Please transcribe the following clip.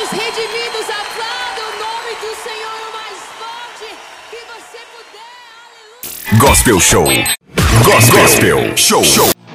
os redimidos, aplauda o nome do Senhor o mais forte que você puder. Aleluia. Gospel Show. Gospel Show.